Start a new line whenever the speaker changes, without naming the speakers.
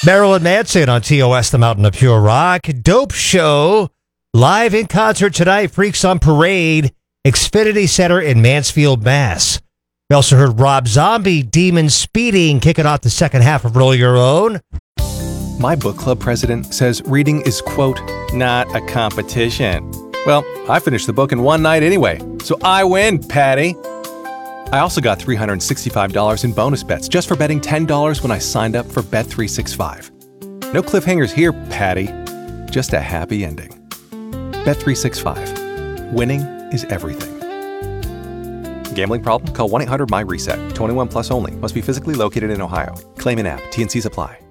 Marilyn Manson on TOS, the Mountain of Pure Rock. Dope Show, live in concert tonight. Freaks on Parade, Xfinity Center in Mansfield, Mass. We also heard Rob Zombie, Demon Speeding, kicking off the second half of Roll Your Own.
My book club president says reading is, quote, not a competition. Well, I finished the book in one night anyway, so I win, Patty. I also got $365 in bonus bets just for betting $10 when I signed up for Bet365. No cliffhangers here, Patty. Just a happy ending. Bet365. Winning is everything. Gambling problem? Call 1-800-MY-RESET. 21 plus only. Must be physically located in Ohio. Claim in app. T&Cs apply.